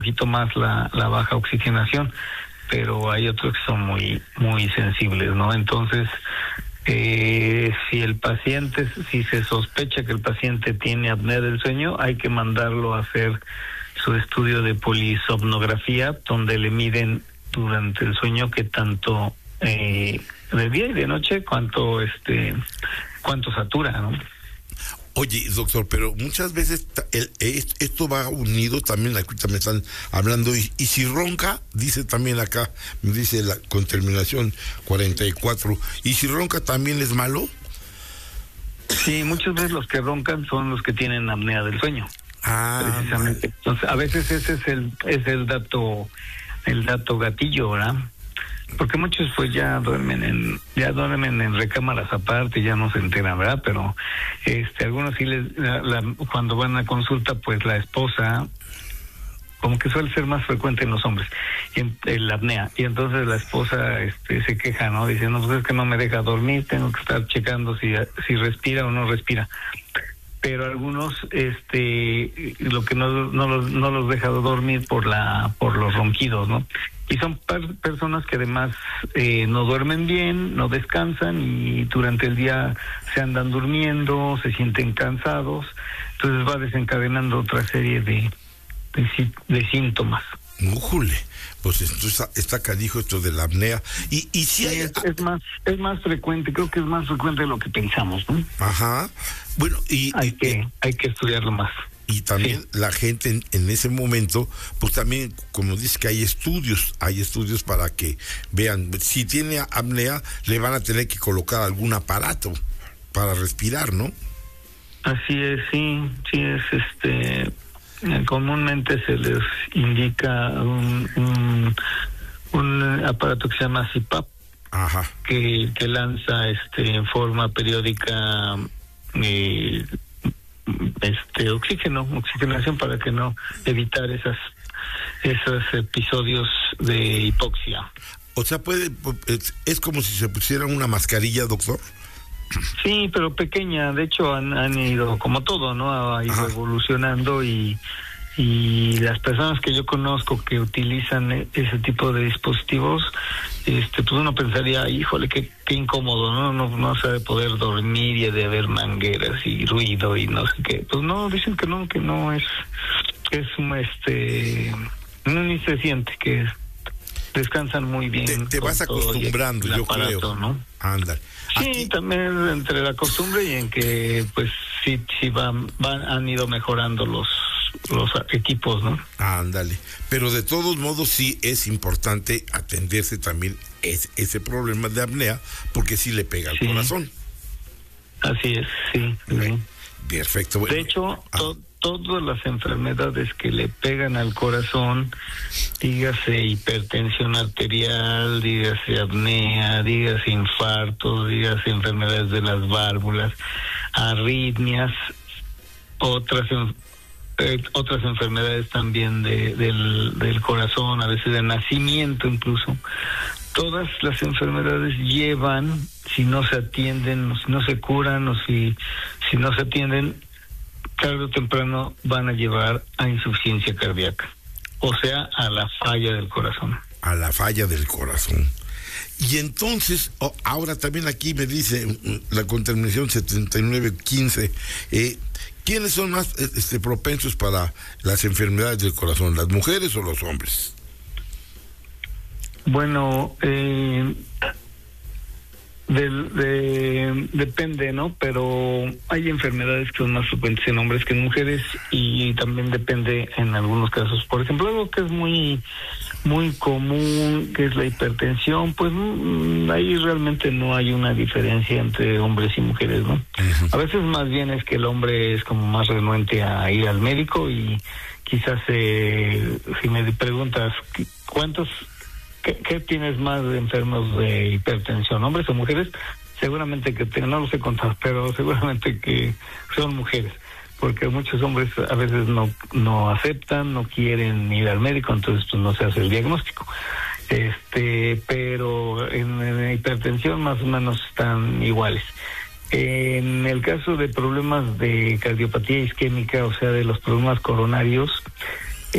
poquito más la baja oxigenación, pero hay otros que son muy sensibles, ¿no? Entonces, si se sospecha que el paciente tiene apnea del sueño, hay que mandarlo a hacer su estudio de polisomnografía, donde le miden durante el sueño qué tanto de día y de noche cuánto satura, ¿no? Oye, doctor, pero muchas veces esto va unido también, ahorita me están hablando, y si ronca, dice también acá, me dice con terminación 44, ¿y si ronca también es malo? Sí, muchas veces los que roncan son los que tienen apnea del sueño. Precisamente. Vale. Entonces, a veces ese es el dato gatillo, ¿verdad? Porque muchos pues ya duermen en recámaras aparte, ya no se enteran, ¿verdad? Pero algunos sí cuando van a consulta, pues la esposa, como que suele ser más frecuente en los hombres, la apnea, y entonces la esposa se queja, ¿no? Dice, no, pues es que no me deja dormir, tengo que estar checando si respira o no respira. Pero algunos lo que no los deja dormir por los ronquidos, ¿no? Y son personas que además no duermen bien, no descansan, y durante el día se andan durmiendo, se sienten cansados, entonces va desencadenando otra serie de síntomas. ¡Újule! Pues entonces está canijo esto de la apnea. Y si hay... es más frecuente, creo que es más frecuente de lo que pensamos, ¿no? Ajá. Bueno, hay que estudiarlo más. Y también la gente en ese momento, pues también, como dice que hay estudios para que vean, si tiene apnea, le van a tener que colocar algún aparato para respirar, ¿no? Así es, sí es comúnmente se les indica un aparato que se llama CPAP. Ajá. que lanza en forma periódica oxigenación para que no evitar esos episodios de hipoxia. O sea, es como si se pusiera una mascarilla, doctor. Sí, pero pequeña. De hecho han ido, como todo, ¿no? Ha ido evolucionando, y las personas que yo conozco que utilizan ese tipo de dispositivos, pues uno pensaría, híjole, qué incómodo, no se ha de poder dormir y de haber mangueras y ruido y no sé qué. Pues no, dicen que no es no, ni se siente, que descansan muy bien. Te vas acostumbrando, yo aparato, creo, ¿no? Ándale. Sí, aquí también entre la costumbre y en que pues sí han ido mejorando los equipos, ¿no? Ándale. Pero de todos modos sí es importante atenderse también ese problema de apnea, porque sí le pega al corazón. Así es, sí. Perfecto. Bueno. De hecho, todas las enfermedades que le pegan al corazón, dígase hipertensión arterial, dígase apnea, dígase infartos, dígase enfermedades de las válvulas, arritmias, otras enfermedades también del corazón, a veces de nacimiento incluso. Todas las enfermedades llevan, si no se atienden, si no se curan, o si no se atienden, tarde o temprano van a llevar a insuficiencia cardíaca, o sea, a la falla del corazón. A la falla del corazón. Y entonces, ahora también aquí me dice la contaminación 7915, ¿quiénes son más propensos para las enfermedades del corazón, las mujeres o los hombres? Bueno, depende, ¿no? Pero hay enfermedades que son más frecuentes en hombres que en mujeres, y también depende en algunos casos. Por ejemplo, algo que es muy común, que es la hipertensión, pues ahí realmente no hay una diferencia entre hombres y mujeres, ¿no? Uh-huh. A veces más bien es que el hombre es como más renuente a ir al médico, y quizás si me preguntas ¿Qué tienes más de enfermos de hipertensión, hombres o mujeres? Seguramente que no lo sé contar, pero seguramente que son mujeres, porque muchos hombres a veces no aceptan, no quieren ir al médico, entonces pues no se hace el diagnóstico. Pero en hipertensión más o menos están iguales. En el caso de problemas de cardiopatía isquémica, o sea, de los problemas coronarios,